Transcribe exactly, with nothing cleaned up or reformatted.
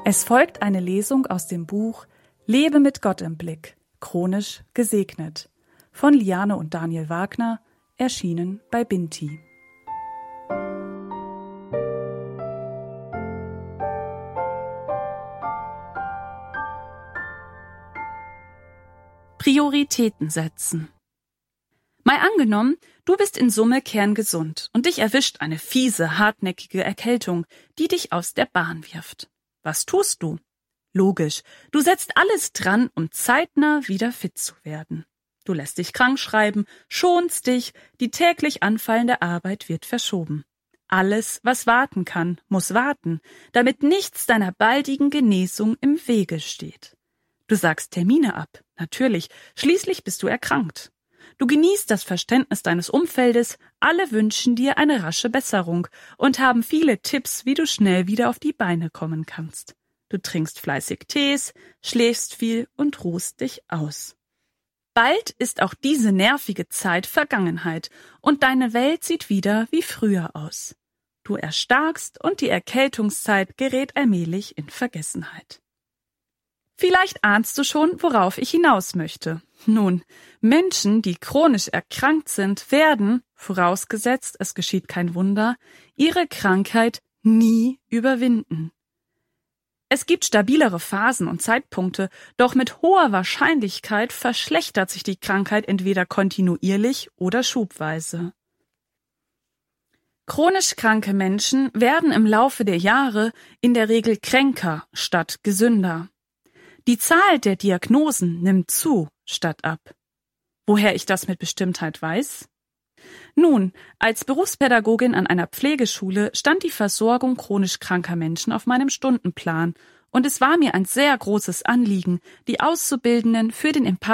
Es folgt eine Lesung aus dem Buch Lebe mit Gott im Blick, chronisch gesegnet, von Liane und Daniel Wagner, erschienen bei Binti. Prioritäten setzen. Mal angenommen, du bist in Summe kerngesund und dich erwischt eine fiese, hartnäckige Erkältung, die dich aus der Bahn wirft. Was tust du? Logisch, du setzt alles dran, um zeitnah wieder fit zu werden. Du lässt dich krank schreiben, schonst dich, die täglich anfallende Arbeit wird verschoben. Alles, was warten kann, muss warten, damit nichts deiner baldigen Genesung im Wege steht. Du sagst Termine ab, natürlich, schließlich bist du erkrankt. Du genießt das Verständnis deines Umfeldes, alle wünschen dir eine rasche Besserung und haben viele Tipps, wie du schnell wieder auf die Beine kommen kannst. Du trinkst fleißig Tees, schläfst viel und ruhst dich aus. Bald ist auch diese nervige Zeit Vergangenheit und deine Welt sieht wieder wie früher aus. Du erstarkst und die Erkältungszeit gerät allmählich in Vergessenheit. Vielleicht ahnst du schon, worauf ich hinaus möchte. Nun, Menschen, die chronisch erkrankt sind, werden, vorausgesetzt es geschieht kein Wunder, ihre Krankheit nie überwinden. Es gibt stabilere Phasen und Zeitpunkte, doch mit hoher Wahrscheinlichkeit verschlechtert sich die Krankheit entweder kontinuierlich oder schubweise. Chronisch kranke Menschen werden im Laufe der Jahre in der Regel kränker statt gesünder. Die Zahl der Diagnosen nimmt zu, statt ab. Woher ich das mit Bestimmtheit weiß? Nun, als Berufspädagogin an einer Pflegeschule stand die Versorgung chronisch kranker Menschen auf meinem Stundenplan und es war mir ein sehr großes Anliegen, die Auszubildenden für den